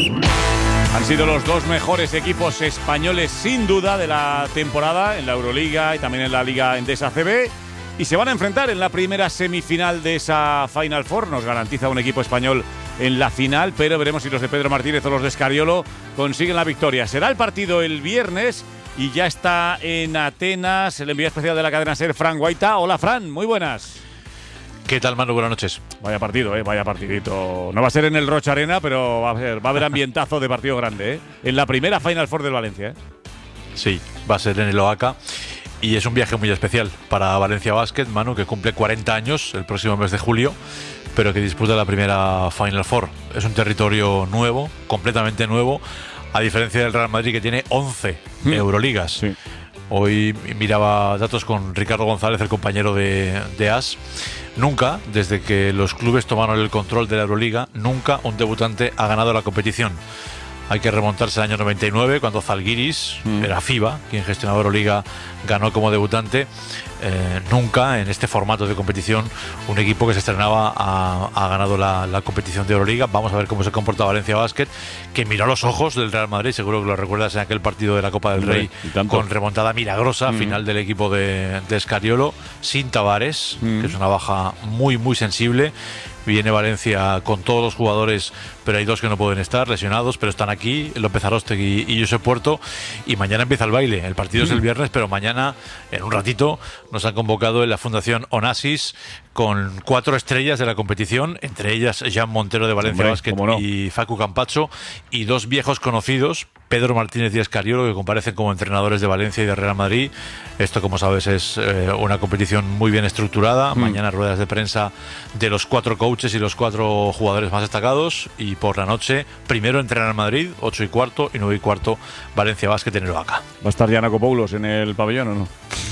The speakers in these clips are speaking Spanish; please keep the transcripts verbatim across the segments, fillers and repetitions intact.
Han sido los dos mejores equipos españoles sin duda de la temporada en la Euroliga y también en la Liga Endesa A C B, y se van a enfrentar en la primera semifinal de esa Final Four. Nos garantiza un equipo español en la final, pero veremos si los de Pedro Martínez o los de Scariolo consiguen la victoria. Será el partido el viernes y ya está en Atenas el enviado especial de la cadena SER, Fran Guaita. Hola, Fran, muy buenas. ¿Qué tal, Manu? Buenas noches. Vaya partido, ¿eh? Vaya partidito. No va a ser en el Rocha Arena, pero va a, ser, va a haber ambientazo de partido grande, ¿eh? En la primera Final Four del Valencia, ¿eh? Sí, va a ser en el Oaca. Y es un viaje muy especial para Valencia Basket, Manu, que cumple cuarenta años el próximo mes de julio, pero que disputa la primera Final Four. Es un territorio nuevo, completamente nuevo, a diferencia del Real Madrid, que tiene once mm. Euroligas. Sí. Hoy miraba datos con Ricardo González, el compañero de, de A S. Nunca, desde que los clubes tomaron el control de la Euroliga, nunca un debutante ha ganado la competición. Hay que remontarse al año noventa y nueve, cuando Zalgiris, mm. era FIBA, quien gestionaba Euroliga, ganó como debutante. Eh, nunca en este formato de competición un equipo que se estrenaba ha, ha ganado la, la competición de Euroliga. Vamos a ver cómo se comporta Valencia Basket, que miró a los ojos del Real Madrid, seguro que lo recuerdas en aquel partido de la Copa del Rey, con remontada milagrosa, mm. final del equipo de, de Scariolo, sin Tavares, mm. que es una baja muy muy sensible. Viene Valencia con todos los jugadores, pero hay dos que no pueden estar, lesionados, pero están aquí, López Aróstegui y Josep Puerto, y mañana empieza el baile. El partido mm. es el viernes, pero mañana, en un ratito, nos han convocado en la Fundación Onassis con cuatro estrellas de la competición, entre ellas Jan Montero de Valencia Basket no. y Facu Campacho, y dos viejos conocidos, Pedro Martínez y Scariolo, que comparecen como entrenadores de Valencia y de Real Madrid. Esto, como sabes, es eh, una competición muy bien estructurada. Mm. Mañana ruedas de prensa de los cuatro coaches y los cuatro jugadores más destacados, y por la noche, primero en Real Madrid, ocho y cuarto, y nueve y cuarto, Valencia Basket en el Oaca. ¿Va a estar Giannakopoulos en el pabellón o no?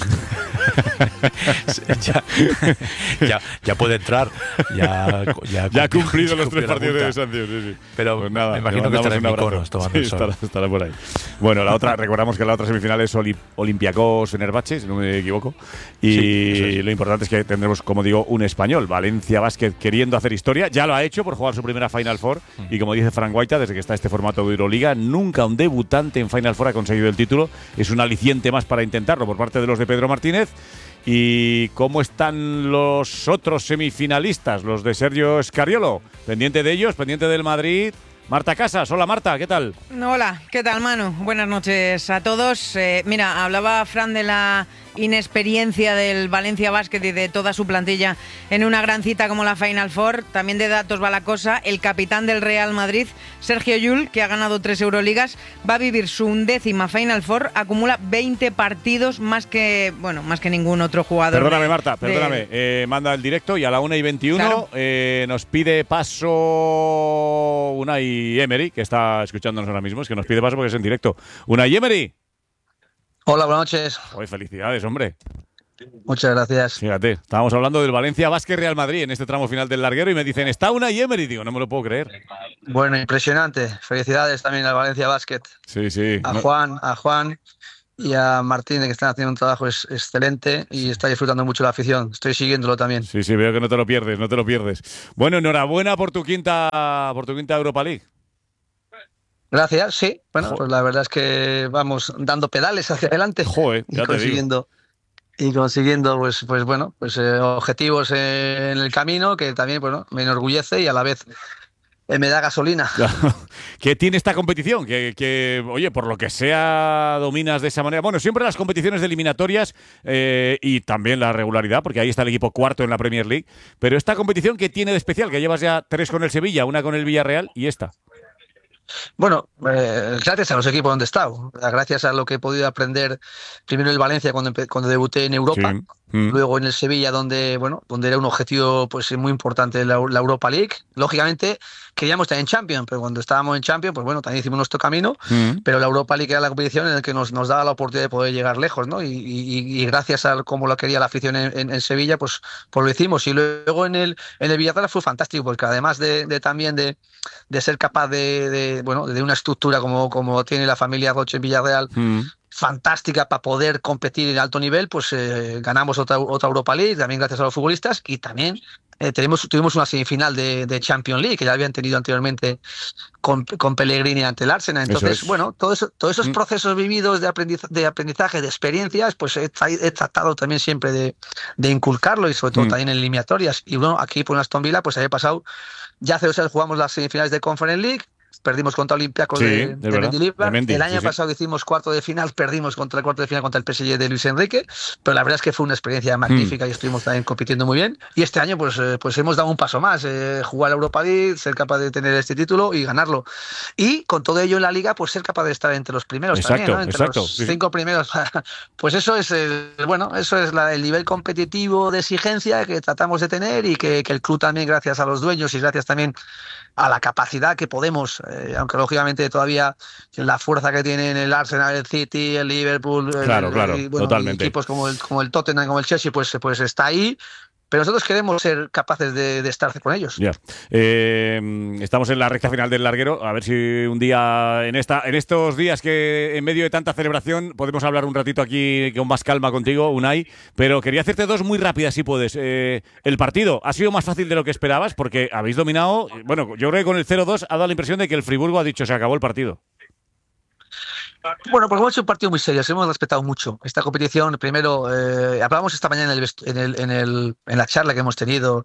ya, ya, ya puede entrar. Ya, ya, ya ha cumplido los tres partidos de sanción. Sí, sí. Pero pues nada, me imagino que estará en Mykonos tomando sí, el sol. Estará, estará por ahí. Bueno, la otra, recordamos que la otra semifinal es Olympiacos Fenerbahce, si no me equivoco. Y sí, es. Lo importante es que tendremos, como digo, un español, Valencia Basket, queriendo hacer historia. Ya lo ha hecho por jugar su primera Final Four. Mm. Y como dice Fran Guaita, desde que está este formato de Euroliga, nunca un debutante en Final Four ha conseguido el título. Es un aliciente más para intentarlo por parte de los de Pedro Martínez. ¿Y cómo están los otros semifinalistas? Los de Sergio Scariolo. Pendiente de ellos, pendiente del Madrid. Marta Casas. Hola, Marta, ¿qué tal? Hola, ¿qué tal, Manu? Buenas noches a todos. Eh, mira, hablaba Fran de la inexperiencia del Valencia Basket y de toda su plantilla en una gran cita como la Final Four. También de datos va la cosa. El capitán del Real Madrid, Sergio Llull, que ha ganado tres Euroligas, va a vivir su undécima Final Four. Acumula veinte partidos, más que bueno más que ningún otro jugador. Perdóname, de, Marta, perdóname. De... Eh, manda el directo y a la una y veintiuno claro. eh, nos pide paso Unai Emery, que está escuchándonos ahora mismo. Es que nos pide paso porque es en directo. Unai Emery. Hola, buenas noches. Oye, felicidades, hombre. Muchas gracias. Fíjate, estábamos hablando del Valencia Basket Real Madrid en este tramo final del larguero y me dicen, está Unai Emery. Digo, no me lo puedo creer. Bueno, impresionante. Felicidades también al Valencia Basket. Sí, sí. A Juan, a Juan y a Martín, que están haciendo un trabajo es, excelente y está disfrutando mucho la afición. Estoy siguiéndolo también. Sí, sí, veo que no te lo pierdes, no te lo pierdes. Bueno, enhorabuena por tu quinta, por tu quinta Europa League. Gracias, sí. Bueno, Joder. Pues la verdad es que vamos dando pedales hacia adelante. Joder, ya y consiguiendo, y consiguiendo pues, pues bueno, pues eh, objetivos eh, en el camino que también, bueno, me enorgullece y a la vez eh, me da gasolina. Claro. ¿Qué tiene esta competición? Que, que, oye, por lo que sea, dominas de esa manera. Bueno, siempre las competiciones de eliminatorias eh, y también la regularidad, porque ahí está el equipo cuarto en la Premier League. Pero esta competición, ¿qué tiene de especial? Que llevas ya tres con el Sevilla, una con el Villarreal y esta. Bueno, eh, gracias a los equipos donde he estado, gracias a lo que he podido aprender primero en el Valencia cuando, cuando debuté en Europa, sí. mm. luego en el Sevilla donde bueno donde era un objetivo pues muy importante la, la Europa League. Lógicamente queríamos estar en Champions, pero cuando estábamos en Champions, pues bueno, también hicimos nuestro camino, mm. pero la Europa League era la competición en la que nos, nos daba la oportunidad de poder llegar lejos, ¿no? Y, y, y gracias a cómo lo quería la afición en, en, en Sevilla, pues, pues lo hicimos. Y luego en el, en el Villarreal fue fantástico, porque además de, de también de, de ser capaz de, de bueno de una estructura como, como tiene la familia Roche en Villarreal, mm. fantástica para poder competir en alto nivel, pues eh, ganamos otra, otra Europa League, también gracias a los futbolistas, y también eh, tenemos, tuvimos una semifinal de, de Champions League, que ya habían tenido anteriormente con, con Pellegrini ante el Arsenal. Entonces, es. bueno, todo eso, todos esos mm. procesos vividos de, aprendiz, de aprendizaje, de experiencias, pues he, he tratado también siempre de, de inculcarlo, y sobre todo mm. también en eliminatorias. Y bueno, aquí por Aston Villa, pues había pasado, ya hace dos años jugamos las semifinales de Conference League, perdimos contra Olympiacos sí, de, de, de Mendilibar. Mendy, el año sí, pasado sí. hicimos cuarto de final, perdimos contra el cuarto de final contra el P S G de Luis Enrique, pero la verdad es que fue una experiencia magnífica mm. y estuvimos también compitiendo muy bien. Y este año pues, eh, pues hemos dado un paso más, eh, jugar a Europa League, ser capaz de tener este título y ganarlo. Y con todo ello en la Liga, pues ser capaz de estar entre los primeros exacto, también, ¿no? Entre exacto, los sí, cinco sí. primeros. Pues eso es el, bueno, eso es la, el nivel competitivo de exigencia que tratamos de tener, y que, que el club también, gracias a los dueños y gracias también a la capacidad que podemos, eh, aunque lógicamente todavía la fuerza que tienen el Arsenal, el City, el Liverpool, claro, el, claro, y, bueno, totalmente. Y equipos como el, como el Tottenham, como el Chelsea, pues, pues está ahí. Pero nosotros queremos ser capaces de, de estar con ellos. Ya. Eh, estamos en la recta final del larguero. A ver si un día, en esta, en estos días que en medio de tanta celebración, podemos hablar un ratito aquí con más calma contigo, Unai. Pero quería hacerte dos muy rápidas, si puedes. Eh, el partido ha sido más fácil de lo que esperabas, porque habéis dominado. Bueno, yo creo que con el cero dos ha dado la impresión de que el Friburgo ha dicho se acabó el partido. Bueno, porque hemos hecho un partido muy serio, hemos respetado mucho esta competición. Primero, eh, hablábamos esta mañana en, el, en, el, en, el, en la charla que hemos tenido,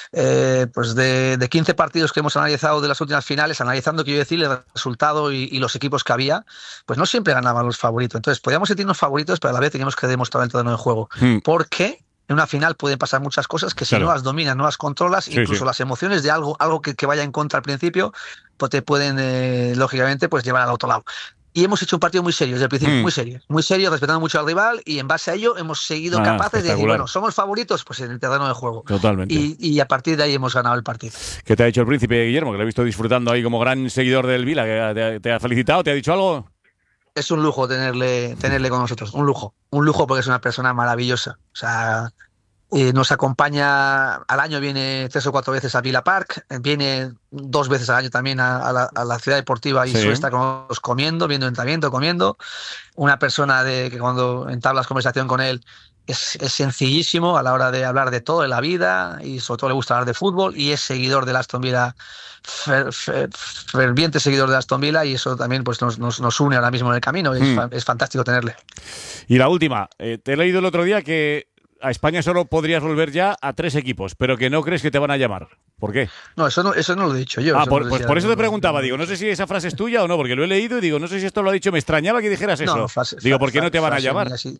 eh, pues de, de quince partidos que hemos analizado de las últimas finales, analizando, quiero decir, el resultado y, y los equipos que había, pues no siempre ganaban los favoritos. Entonces, podíamos sentirnos favoritos, pero a la vez teníamos que demostrar el terreno de juego. Mm. ¿Por qué? En una final pueden pasar muchas cosas que si claro. no las dominas, no las controlas, sí, incluso sí. las emociones de algo, algo que, que vaya en contra al principio, pues te pueden, eh, lógicamente, pues llevar al otro lado. Y hemos hecho un partido muy serio desde el principio, mm. muy serio, muy serio, respetando mucho al rival, y en base a ello hemos seguido ah, capaces de decir, bueno, somos favoritos, pues en el terreno de juego. Totalmente. Y, y a partir de ahí hemos ganado el partido. ¿Qué te ha dicho el príncipe Guillermo? Que lo he visto disfrutando ahí como gran seguidor del Vila, que te, te ha felicitado, ¿te ha dicho algo? Es un lujo tenerle, tenerle con nosotros, un lujo, un lujo porque es una persona maravillosa. O sea, Eh, nos acompaña al año, viene tres o cuatro veces a Villa Park, viene dos veces al año también a, a, la, a la ciudad deportiva y sí. suele estar con nosotros comiendo, viendo entrenamiento, comiendo. Una persona de que cuando entablas conversación con él es, es sencillísimo a la hora de hablar de todo, de la vida, y sobre todo le gusta hablar de fútbol, y es seguidor del Aston Villa, fer, fer, ferviente seguidor de Aston Villa, y eso también pues nos, nos, nos une ahora mismo en el camino. Es, mm. es fantástico tenerle. Y la última, eh, te he leído el otro día que a España solo podrías volver ya a tres equipos, pero que no crees que te van a llamar. ¿Por qué? No, eso no, eso no lo he dicho yo. Ah, por, no pues por eso te preguntaba, digo, no sé si esa frase es tuya o no, porque lo he leído y digo, no sé si esto lo ha dicho, me extrañaba que dijeras eso. No, frase, digo, ¿por qué frase, no te van a frase llamar? Mía, sí.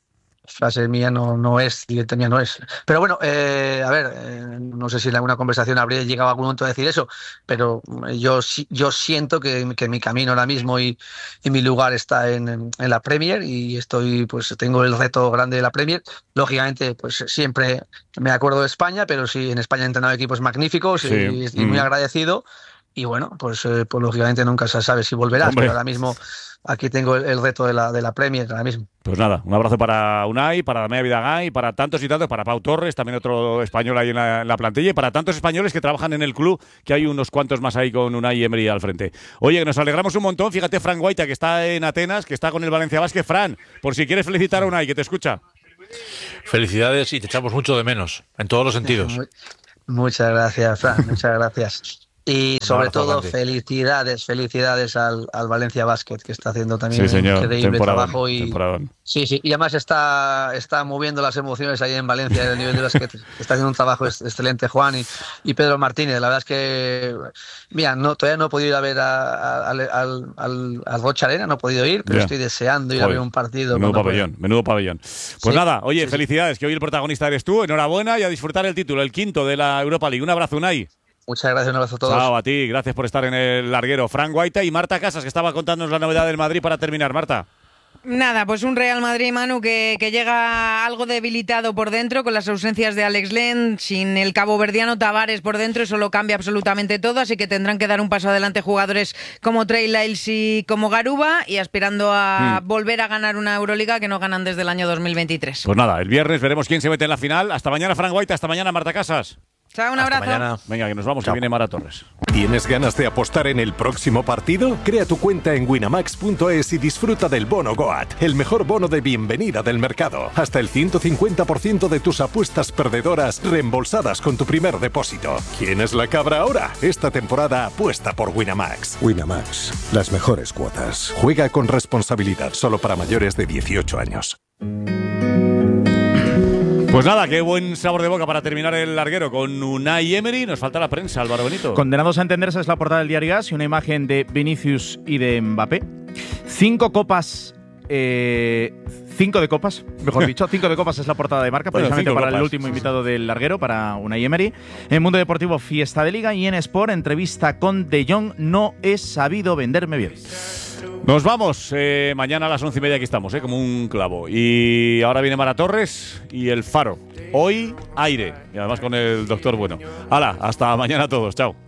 Frase mía no, no es, directa mía no es. Pero bueno, eh, a ver, eh, no sé si en alguna conversación habría llegado a algún momento a decir eso, pero yo, yo siento que, que mi camino ahora mismo y, y mi lugar está en, en la Premier, y estoy, pues tengo el reto grande de la Premier. Lógicamente, pues siempre me acuerdo de España, pero sí, en España he entrenado equipos magníficos sí. y, y muy mm. agradecido. Y bueno, pues, eh, pues lógicamente nunca se sabe si volverás, Hombre. pero ahora mismo aquí tengo el, el reto de la, de la Premier ahora mismo. Pues nada, un abrazo para Unai, para Damea Vidagay, para tantos y tantos, para Pau Torres, también otro español ahí en la, en la plantilla, y para tantos españoles que trabajan en el club, que hay unos cuantos más ahí con Unai y Emery al frente. Oye, nos alegramos un montón. Fíjate, Fran Guaita, que está en Atenas, que está con el Valencia Basket. Fran, por si quieres felicitar a Unai, que te escucha. Felicidades, y te echamos mucho de menos, en todos los sentidos. Muchas gracias, Fran, muchas gracias. Y sobre todo, grande. felicidades, felicidades al, al Valencia Basket, que está haciendo también sí, señor. un increíble temporadón, trabajo. Y, temporadón. Sí, sí, y además está, está moviendo las emociones ahí en Valencia, en el nivel de basket. Está haciendo un trabajo excelente Juan y, y Pedro Martínez. La verdad es que, mira, no, todavía no he podido ir a ver a, a, al, al, al, al Rocha Arena, no he podido ir, pero yeah. estoy deseando ir Joder. a ver un partido. Menudo pabellón, pueda. menudo pabellón. Pues sí, nada, oye, sí, felicidades, sí. que hoy el protagonista eres tú. Enhorabuena y a disfrutar el título, el quinto de la Europa League. Un abrazo, Unai. Muchas gracias, un abrazo a todos. Chao, a ti, gracias por estar en el larguero. Fran Guaita y Marta Casas, que estaba contándonos la novedad del Madrid para terminar. Marta. Nada, pues un Real Madrid, Manu, que, que llega algo debilitado por dentro con las ausencias de Alex Len, sin el caboverdiano Tavares por dentro, eso lo cambia absolutamente todo, así que tendrán que dar un paso adelante jugadores como Trey Lyles y como Garuba, y aspirando a mm. volver a ganar una Euroliga que no ganan desde el año dos mil veintitrés. Pues nada, el viernes veremos quién se mete en la final. Hasta mañana, Fran Guaita, hasta mañana, Marta Casas. Chao, un Hasta abrazo. mañana. Venga, que nos vamos, Chao. que viene Mara Torres. ¿Tienes ganas de apostar en el próximo partido? Crea tu cuenta en winamax punto es y disfruta del bono Goat, el mejor bono de bienvenida del mercado. Hasta el ciento cincuenta por ciento de tus apuestas perdedoras reembolsadas con tu primer depósito. ¿Quién es la cabra ahora? Esta temporada apuesta por Winamax. Winamax, las mejores cuotas. Juega con responsabilidad, solo para mayores de dieciocho años. Pues nada, qué buen sabor de boca para terminar el larguero con Unai Emery. Nos falta la prensa, Álvaro Benito. Condenados a entenderse es la portada del diario As y una imagen de Vinicius y de Mbappé. Cinco copas. Eh, cinco de copas, mejor dicho. Cinco de copas es la portada de Marca, Bueno, precisamente cinco para copas. el último invitado del larguero, para Unai Emery. En Mundo Deportivo, fiesta de Liga. Y en Sport, entrevista con De Jong. No he sabido venderme bien. Nos vamos. Eh, mañana a las once y media aquí estamos, eh, como un clavo. Y ahora viene Mara Torres y el Faro. Hoy, aire. Y además con el doctor Bueno. Hala, hasta mañana a todos. Chao.